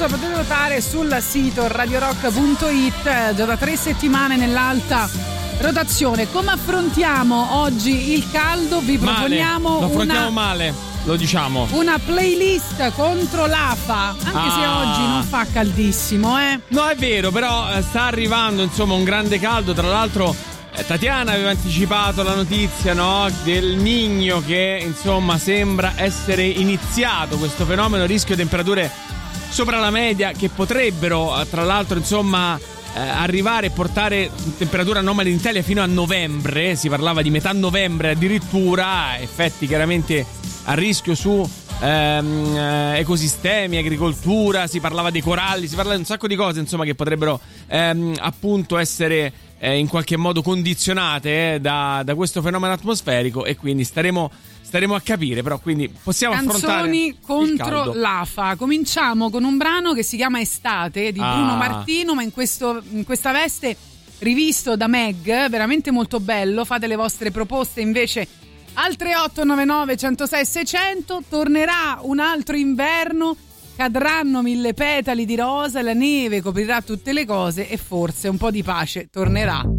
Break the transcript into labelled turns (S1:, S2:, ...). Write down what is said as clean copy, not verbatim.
S1: potete votare sul sito radiorock.it, già da 3 settimane nell'alta rotazione. Come affrontiamo oggi il caldo? Vi proponiamo
S2: lo affrontiamo male, lo diciamo.
S1: Una playlist contro l'AFA, anche se oggi non fa caldissimo,
S2: No, è vero, però sta arrivando insomma un grande caldo. Tra l'altro Tatiana aveva anticipato la notizia, no, del Niño, che insomma sembra essere iniziato questo fenomeno, rischio temperature sopra la media che potrebbero tra l'altro insomma arrivare e portare temperature anomale in Italia fino a novembre. Si parlava di metà novembre addirittura, effetti chiaramente a rischio su ecosistemi, agricoltura, si parlava dei coralli, si parla di un sacco di cose insomma che potrebbero appunto essere in qualche modo condizionate da questo fenomeno atmosferico, e quindi staremo a capire, però quindi possiamo affrontare
S1: canzoni contro l'AFA. Cominciamo con un brano che si chiama Estate di Bruno Martino, ma in questa veste rivisto da Meg, veramente molto bello. Fate le vostre proposte invece al 3899 106 600. Tornerà un altro inverno, cadranno 1000 petali di rosa, la neve coprirà tutte le cose e forse un po' di pace tornerà.